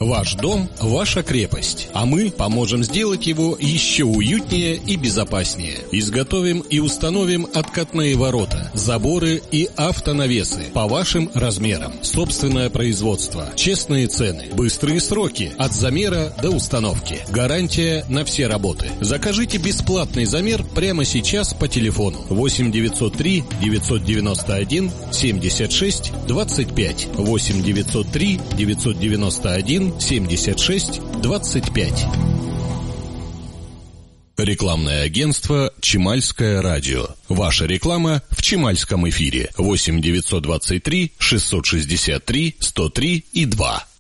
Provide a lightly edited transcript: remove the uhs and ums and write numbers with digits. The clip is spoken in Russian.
Ваш дом – ваша крепость, а мы поможем сделать его еще уютнее и безопаснее. Изготовим и установим откатные ворота, заборы и автонавесы по вашим размерам. Собственное производство, честные цены, быстрые сроки от замера до установки. Гарантия на все работы. Закажите бесплатный замер прямо сейчас по телефону 8 903 991 76 25 8 903 991 76 25. Рекламное агентство «Чемальское радио». Ваша реклама в Чемальском эфире. 8 923 663 103 и 2.